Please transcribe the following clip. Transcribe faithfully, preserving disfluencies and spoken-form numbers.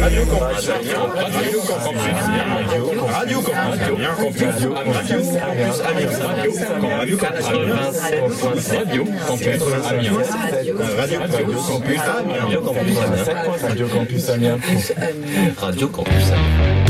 Radio Campus Amiens. Radio Campus Amiens. Radio Campus Amiens. Radio Campus Amiens. Radio Campus Amiens. Radio Campus Amiens. Radio Campus Amiens. Radio Campus Amiens. Radio Campus Amiens. Radio Campus Amiens.